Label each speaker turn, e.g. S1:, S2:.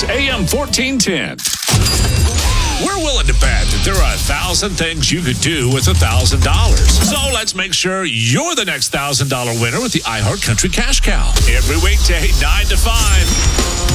S1: News, AM 1410. We're willing to bet that there are 1,000 things you could do with $1,000. So let's make sure you're the next $1,000 winner with the iHeart Country Cash Cow. Every weekday, 9 to 5.